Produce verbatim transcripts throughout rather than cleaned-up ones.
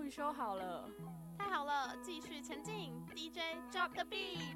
终于修好了， 太好了，继续前进 ，D J drop the beat。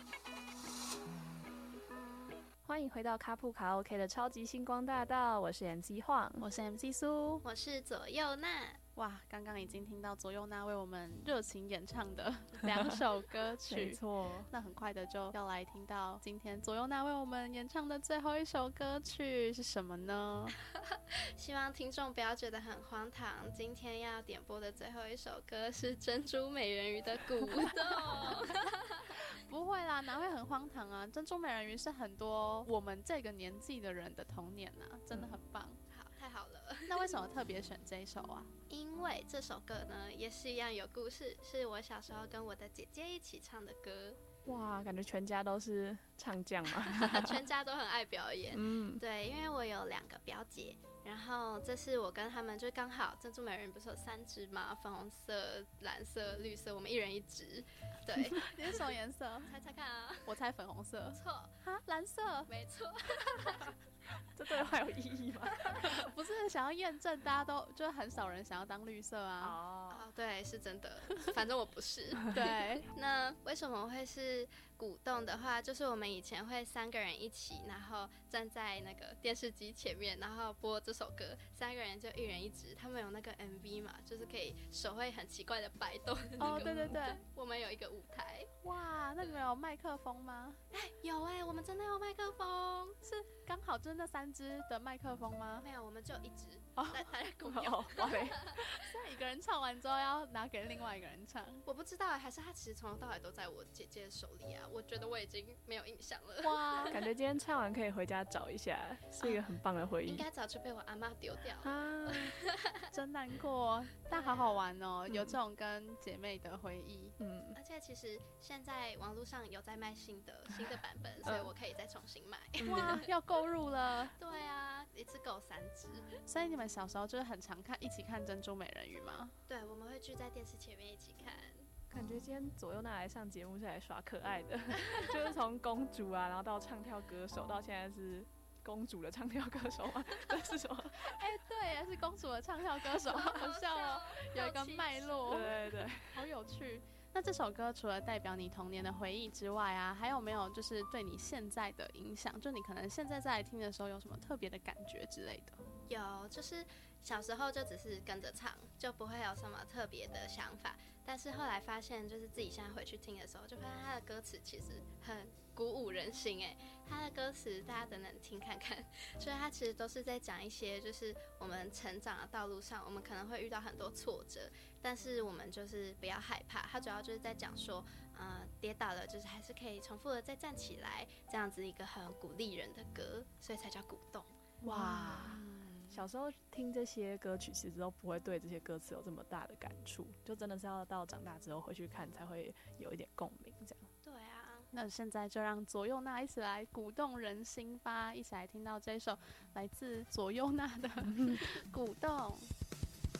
欢迎回到卡普卡 OK 的超级星光大道，我是 M C 晃， 我是 M C 苏， 我是左右娜。 哇，刚刚已经听到左右娜为我们热情演唱的两首歌曲， 没错。 那很快的就要来听到今天左右娜为我们演唱的最后一首歌曲是什么呢？ 希望听众不要觉得很荒唐，今天要点播的最后一首歌是珍珠美人鱼的《鼓动》。 不会啦，哪会很荒唐啊？珍珠美人鱼是很多我们这个年纪的人的童年啊，真的很棒。 好，太好了。 那为什么特别选这一首啊？ 因为这首歌呢也是一样有故事，是我小时候跟我的姐姐一起唱的歌。 哇，感觉全家都是唱将嘛。 全家都很爱表演。嗯，对，因为我有两个表姐，然后这是我跟他们就刚好珍珠美人鱼不是有三只嘛，粉红色、蓝色、绿色，我们一人一只。对， 你是什么颜色？ 猜猜看啊！ 我猜粉红色。 错啊，蓝色。 没错。 这对话有意义吗？ 不是想要验证，大家都就很少人想要当绿色啊。 哦，哦对，是真的。反正我不是。 对。 那为什么会是鼓动的话，就是我们以前会三个人一起，然后站在那个电视机前面，然后播这首歌，三个人就一人一支。他们有那个 M V 嘛，就是可以手会很奇怪的摆动的那个。 哦，对对对， 我们有一个舞台。 哇，那你们有麦克风吗？ 哎，有哎、欸，我们真的有麦克风， 是刚好就是那三支的麦克风吗？ 没有，我们就一支。 哦， 大家共用。 哦，所以一个人唱完之后要拿给另外一个人唱。 我不知道，还是他其实从头到尾都在我姐姐手里啊？我觉得我已经没有印象了。 哇， 感觉今天唱完可以回家找一下，是一个很棒的回忆。 啊、应该早就被我阿嬷丢掉了啊， 真难过。但好好玩哦，嗯、有这种跟姐妹的回忆。 嗯，而且其实现在网络上有在卖新的新的版本，所以我可以再重新买。 哇，要购入了。 对啊，一次购三支。 所以你们小时候就是很常看一起看珍珠美人鱼吗？ 对，我们会聚在电视前面一起看。 感觉今天左右娜来上节目是来耍可爱的，就是从公主啊，然后到唱跳歌手，到现在是公主的唱跳歌手吗？这是什么？ 哎、欸，对，是公主的唱跳歌手，好笑哦，有一个脉络， 对对对， 好有趣。那这首歌除了代表你童年的回忆之外啊，还有没有就是对你现在的影响？就你可能现在再来听的时候，有什么特别的感觉之类的？ 有，就是小时候就只是跟着唱，就不会有什么特别的想法。但是后来发现，就是自己现在回去听的时候，就发现他的歌词其实很鼓舞人心哎。他的歌词大家等等听看看，所以他其实都是在讲一些，就是我们成长的道路上，我们可能会遇到很多挫折，但是我们就是不要害怕。他主要就是在讲说，呃，跌倒了就是还是可以重复的再站起来，这样子一个很鼓励人的歌，所以才叫鼓动。 哇。小时候听这些歌曲，其实都不会对这些歌词有这么大的感触，就真的是要到长大之后回去看，才会有一点共鸣。这样。 对啊， 那现在就让左右娜一起来鼓动人心吧，一起来听到这首来自左右娜的《鼓动》。